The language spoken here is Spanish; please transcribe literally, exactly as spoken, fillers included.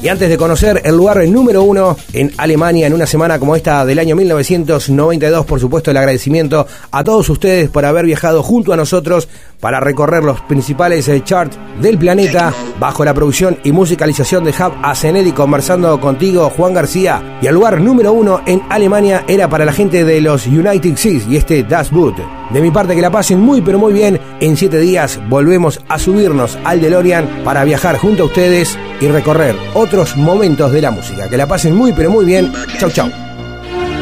Y antes de conocer el lugar número uno en Alemania en una semana como esta del año mil novecientos noventa y dos, por supuesto el agradecimiento a todos ustedes por haber viajado junto a nosotros para recorrer los principales charts del planeta bajo la producción y musicalización de Hub Asenedi, conversando contigo, Juan García. Y el lugar número uno en Alemania era para la gente de los United Seas y este Das Boot. De mi parte, que la pasen muy pero muy bien. En siete días volvemos a subirnos al DeLorean para viajar junto a ustedes y recorrer otros momentos de la música. Que la pasen muy pero muy bien. Chau, chau.